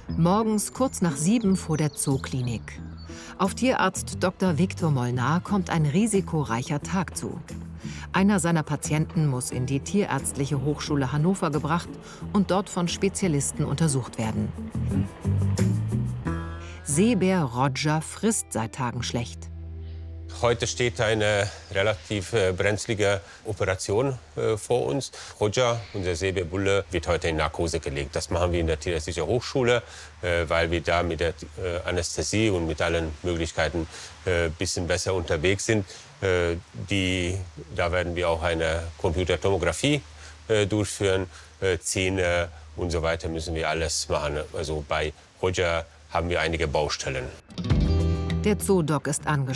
Morgens kurz nach 7 vor der Zooklinik. Auf Tierarzt Dr. Viktor Molnar kommt ein risikoreicher Tag zu. Einer seiner Patienten muss in die Tierärztliche Hochschule Hannover gebracht und dort von Spezialisten untersucht werden. Seebär Roger frisst seit Tagen schlecht. Heute steht eine relativ brenzlige Operation vor uns. Roger, unser Seebärbulle, wird heute in Narkose gelegt. Das machen wir in der Tierärztlichen Hochschule, weil wir da mit der Anästhesie und mit allen Möglichkeiten ein bisschen besser unterwegs sind. Da werden wir auch eine Computertomographie durchführen. Zähne und so weiter müssen wir alles machen. Also bei Roger haben wir einige Baustellen. Der Zoodoc ist angeschlossen.